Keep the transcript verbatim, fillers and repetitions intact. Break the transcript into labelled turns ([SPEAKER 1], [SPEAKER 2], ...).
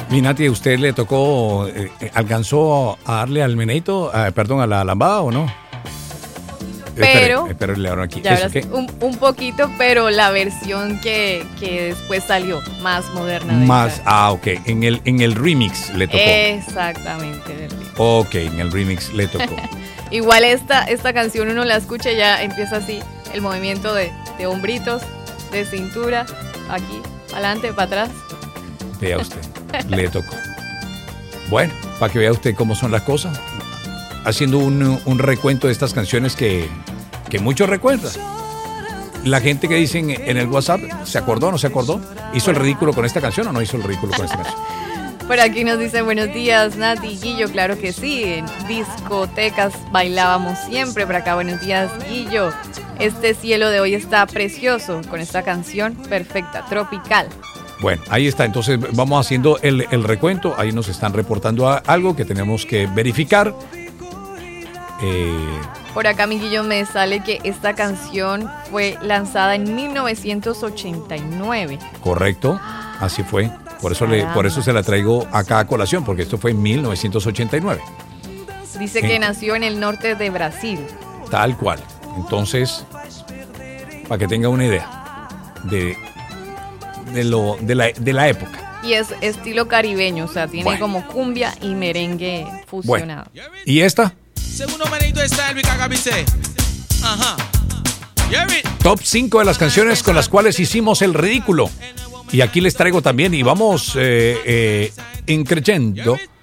[SPEAKER 1] Mi Nati, ¿usted le tocó, eh, alcanzó a darle al meneito, eh, perdón, a la lambada o no?
[SPEAKER 2] Pero,
[SPEAKER 1] espere, espere, le abro aquí.
[SPEAKER 2] ya
[SPEAKER 1] ¿Eso
[SPEAKER 2] verás,
[SPEAKER 1] qué?
[SPEAKER 2] un, un poquito, pero la versión que, que después salió, más moderna. de
[SPEAKER 1] Más,
[SPEAKER 2] esa.
[SPEAKER 1] ah, ok, en el, en el remix le tocó.
[SPEAKER 2] Exactamente. Berlín.
[SPEAKER 1] Ok, en el remix le tocó.
[SPEAKER 2] Igual esta, esta canción uno la escucha y ya empieza así, el movimiento de, de hombritos, de cintura, aquí, adelante, para atrás.
[SPEAKER 1] Vea usted, le tocó. Bueno, para que vea usted cómo son las cosas, haciendo un, un recuento de estas canciones que, que muchos recuerdan. La gente que dicen en el WhatsApp, ¿se acordó o no se acordó? ¿Hizo el ridículo con esta canción o no hizo el ridículo con esta canción?
[SPEAKER 2] Por aquí nos dice, buenos días, Nati y Guillo, claro que sí, en discotecas bailábamos siempre. Por acá, buenos días, Guillo. Este cielo de hoy está precioso con esta canción perfecta, tropical.
[SPEAKER 1] Bueno, ahí está, entonces vamos haciendo el, el recuento, ahí nos están reportando a, algo que tenemos que verificar. Eh,
[SPEAKER 2] Por acá, mi Guillo, me sale que esta canción fue lanzada en mil novecientos ochenta y nueve.
[SPEAKER 1] correcto, así fue. Por eso, le, por eso se la traigo acá a colación, porque esto fue en mil novecientos ochenta y nueve.
[SPEAKER 2] Dice que nació en el norte de Brasil.
[SPEAKER 1] Tal cual. Entonces, para que tenga una idea de, de, lo, de, la, de la época.
[SPEAKER 2] Y es estilo caribeño, o sea, tiene
[SPEAKER 1] Bueno.
[SPEAKER 2] como cumbia y merengue fusionado.
[SPEAKER 1] Bueno, ¿y esta?
[SPEAKER 3] Segundo merenito está el Cagabice. Ajá.
[SPEAKER 1] Top cinco de las canciones con las cuales hicimos el ridículo. Y aquí les traigo también, y vamos eh, eh, increyendo